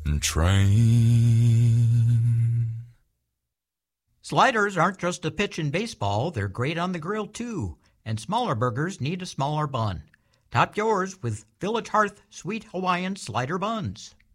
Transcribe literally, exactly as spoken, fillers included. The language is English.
train. Sliders aren't just a pitch in baseball, they're great on the grill too. And smaller burgers need a smaller bun. Top yours with Village Hearth Sweet Hawaiian Slider Buns.